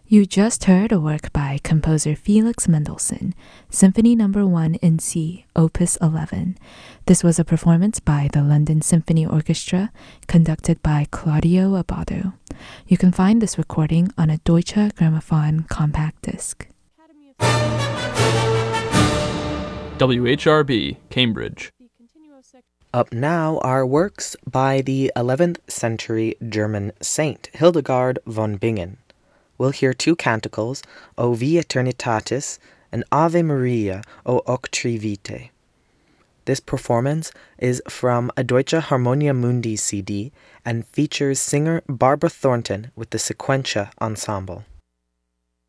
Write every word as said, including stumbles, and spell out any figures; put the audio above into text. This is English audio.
You just heard a work by composer Felix Mendelssohn, Symphony Number one in C, Opus eleven. This was a performance by the London Symphony Orchestra, conducted by Claudio Abbado. You can find this recording on a Deutsche Grammophon compact disc. W H R B, Cambridge. Up now are works by the eleventh century German saint Hildegard von Bingen. We'll hear two canticles, O Vi Eternitatis and Ave Maria, O Octri Vitae. This performance is from a Deutsche Harmonia Mundi C D and features singer Barbara Thornton with the Sequentia Ensemble.